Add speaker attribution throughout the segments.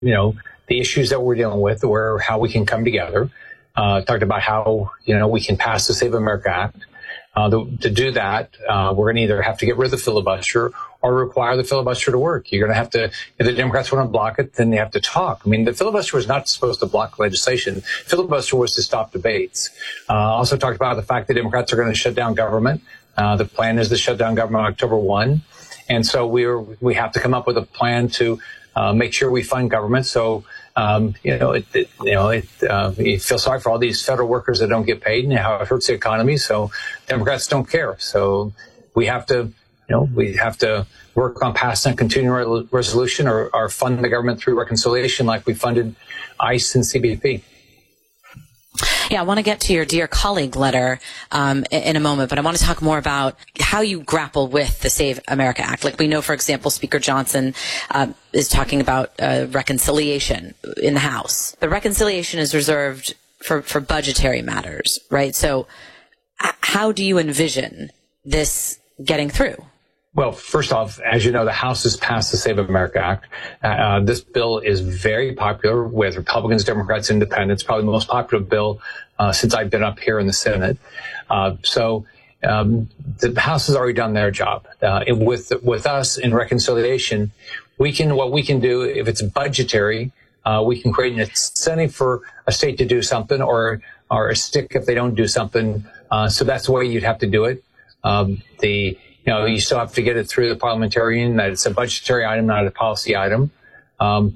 Speaker 1: the issues that we're dealing with, or how we can come together. Talked about how, we can pass the Save America Act. To do that, we're going to either have to get rid of the filibuster or require the filibuster to work. You're going to have to, if the Democrats want to block it, then they have to talk. I mean, the filibuster was not supposed to block legislation. Filibuster was to stop debates. Also talked about the fact that Democrats are going to shut down government. The plan is to shut down government on October 1. And so we have to come up with a plan to make sure we fund government. So, you feel sorry for all these federal workers that don't get paid and how it hurts the economy. So Democrats don't care. So we have to work on passing a continuing resolution or fund the government through reconciliation like we funded ICE and CBP.
Speaker 2: Yeah, I want to get to your Dear Colleague letter in a moment, but I want to talk more about how you grapple with the Save America Act. Like we know, for example, Speaker Johnson is talking about reconciliation in the House. But reconciliation is reserved for budgetary matters, right? So how do you envision this getting through?
Speaker 1: Well, first off, as you know, the House has passed the Save America Act. This bill is very popular with Republicans, Democrats, Independents, probably the most popular bill since I've been up here in the Senate. So the House has already done their job. With us in reconciliation, what we can do, if it's budgetary, we can create an incentive for a state to do something or a stick if they don't do something. So that's the way you'd have to do it. You still have to get it through the parliamentarian, that it's a budgetary item, not a policy item. If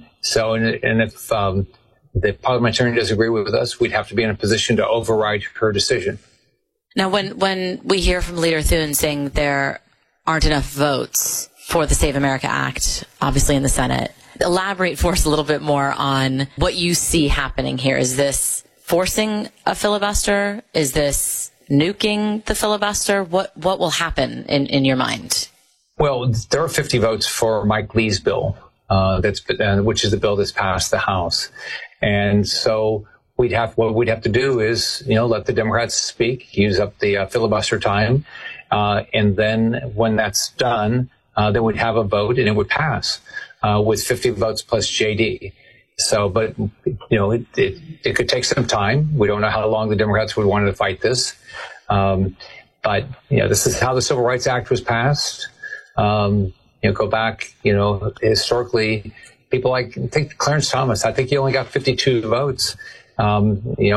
Speaker 1: the parliamentarian does agree with us, we'd have to be in a position to override her decision.
Speaker 2: Now, when we hear from Leader Thune saying there aren't enough votes for the Save America Act, obviously in the Senate, elaborate for us a little bit more on what you see happening here. Is this forcing a filibuster? Is this nuking the filibuster? What will happen in your mind?
Speaker 1: Well, there are 50 votes for Mike Lee's bill, which is the bill that's passed the House. And so what we'd have to do is, let the Democrats speak, use up the filibuster time. And then when that's done, then we'd have a vote and it would pass, with 50 votes plus JD. So, but, it could take some time. We don't know how long the Democrats would want to fight this. But, this is how the Civil Rights Act was passed. Go back, historically, people take Clarence Thomas. I think he only got 52 votes. They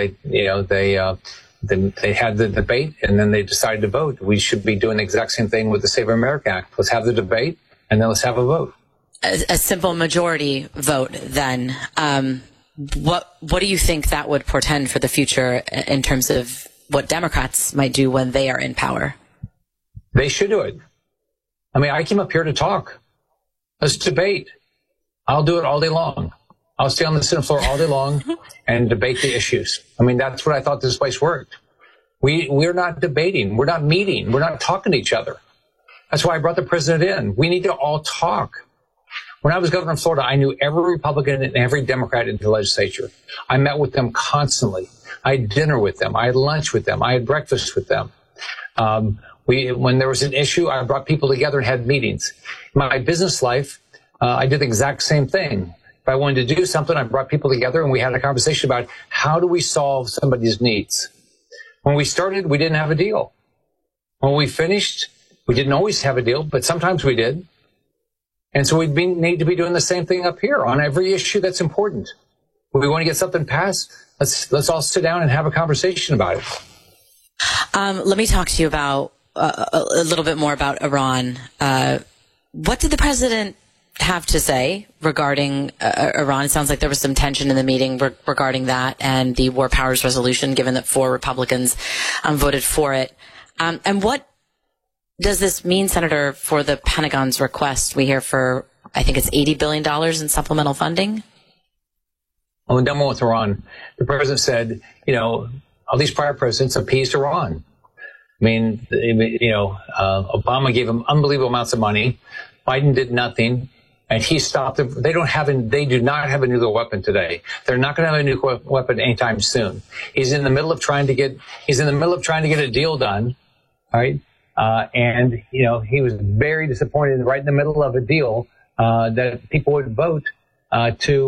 Speaker 1: had the debate and then they decided to vote. We should be doing the exact same thing with the Save America Act. Let's have the debate and then let's have a vote.
Speaker 2: A simple majority vote, then. What do you think that would portend for the future in terms of what Democrats might do when they are in power?
Speaker 1: They should do it. I mean, I came up here to talk. Let's debate. I'll do it all day long. I'll stay on the Senate floor all day long and debate the issues. I mean, that's what I thought this place worked. We're not debating. We're not meeting. We're not talking to each other. That's why I brought the president in. We need to all talk. When I was governor of Florida, I knew every Republican and every Democrat in the legislature. I met with them constantly. I had dinner with them. I had lunch with them. I had breakfast with them. When there was an issue, I brought people together and had meetings. In my business life, I did the exact same thing. If I wanted to do something, I brought people together and we had a conversation about how do we solve somebody's needs. When we started, we didn't have a deal. When we finished, we didn't always have a deal, but sometimes we did. And so we need to be doing the same thing up here on every issue that's important. When we want to get something passed, let's all sit down and have a conversation about it.
Speaker 2: Let me talk to you about a little bit more about Iran. What did the president have to say regarding Iran? It sounds like there was some tension in the meeting regarding that and the War Powers Resolution, given that 4 Republicans voted for it. And what does this mean, Senator, for the Pentagon's request we hear for, I think it's $80 billion in supplemental funding?
Speaker 1: Well, in demo with Iran, the president said, all these prior presidents appeased Iran. I mean, Obama gave them unbelievable amounts of money. Biden did nothing. And he stopped them. They do not have a nuclear weapon today. They're not going to have a nuclear weapon anytime soon. He's in the middle of trying to get a deal done. All right. And he was very disappointed right in the middle of a deal, that people would vote, to